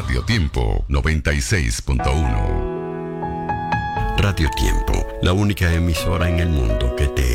Radio Tiempo 96.1. Radio Tiempo, la única emisora en el mundo que te